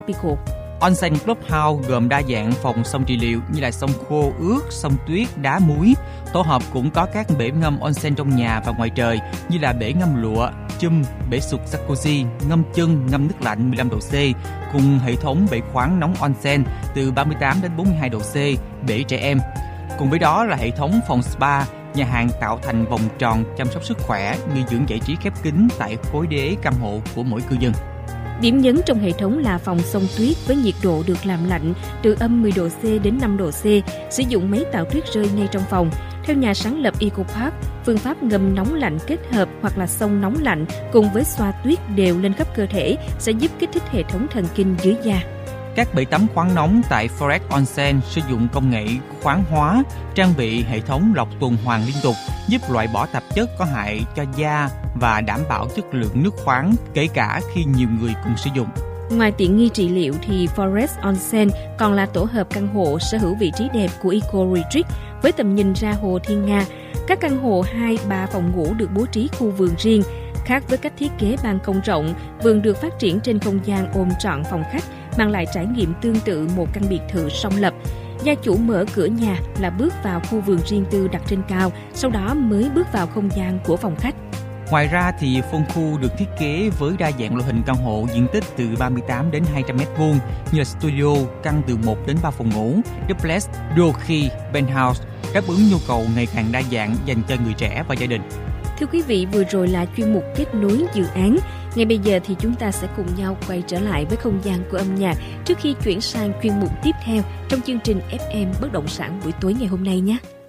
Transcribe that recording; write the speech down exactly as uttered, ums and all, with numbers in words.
Pico. Onsen Clubhouse gồm đa dạng phòng xông trị liệu như là xông khô, ướt, xông tuyết, đá muối. Tổ hợp cũng có các bể ngâm onsen trong nhà và ngoài trời như là bể ngâm lụa, chum, bể sục jacuzzi, ngâm chân, ngâm nước lạnh mười lăm độ C, cùng hệ thống bể khoáng nóng onsen từ ba mươi tám đến bốn mươi hai độ C, bể trẻ em. Cùng với đó là hệ thống phòng spa, nhà hàng tạo thành vòng tròn chăm sóc sức khỏe, nghỉ dưỡng giải trí khép kín tại khối đế căn hộ của mỗi cư dân. Điểm nhấn trong hệ thống là phòng xông tuyết với nhiệt độ được làm lạnh từ âm mười độ C đến năm độ C, sử dụng máy tạo tuyết rơi ngay trong phòng. Theo nhà sáng lập Eco Park, phương pháp ngâm nóng lạnh kết hợp hoặc là xông nóng lạnh cùng với xoa tuyết đều lên khắp cơ thể sẽ giúp kích thích hệ thống thần kinh dưới da. Các bể tắm khoáng nóng tại Forest Onsen sử dụng công nghệ khoáng hóa, trang bị hệ thống lọc tuần hoàn liên tục, giúp loại bỏ tạp chất có hại cho da và đảm bảo chất lượng nước khoáng kể cả khi nhiều người cùng sử dụng. Ngoài tiện nghi trị liệu thì Forest Onsen còn là tổ hợp căn hộ sở hữu vị trí đẹp của Eco Retreat với tầm nhìn ra hồ Thiên Nga. Các căn hộ hai ba phòng ngủ được bố trí khu vườn riêng. Khác với cách thiết kế ban công rộng, vườn được phát triển trên không gian ôm trọn phòng khách, mang lại trải nghiệm tương tự một căn biệt thự song lập. Gia chủ mở cửa nhà là bước vào khu vườn riêng tư đặt trên cao, sau đó mới bước vào không gian của phòng khách. Ngoài ra thì phân khu được thiết kế với đa dạng loại hình căn hộ diện tích từ ba mươi tám đến hai trăm mét vuông như là studio, căn từ một đến ba phòng ngủ, duplex, đôi khi penthouse, đáp ứng nhu cầu ngày càng đa dạng dành cho người trẻ và gia đình. Thưa quý vị, vừa rồi là chuyên mục kết nối dự án. Ngay bây giờ thì chúng ta sẽ cùng nhau quay trở lại với không gian của âm nhạc trước khi chuyển sang chuyên mục tiếp theo trong chương trình ép em Bất động sản buổi tối ngày hôm nay nhé.